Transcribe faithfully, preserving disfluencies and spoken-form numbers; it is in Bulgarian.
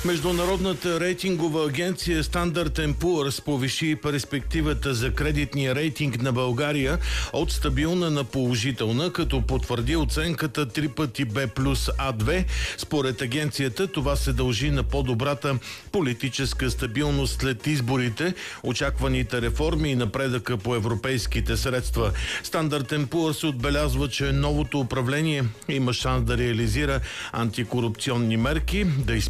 Международната рейтингова агенция Standard енд Poor's повиши перспективата за кредитния рейтинг на България от стабилна на положителна, като потвърди оценката три пъти Б плюс А две. Според агенцията това се дължи на по-добрата политическа стабилност след изборите, очакваните реформи и напредъка по европейските средства. Standard енд Poor's отбелязва, че новото управление има шанс да реализира антикорупционни мерки, да изпълнява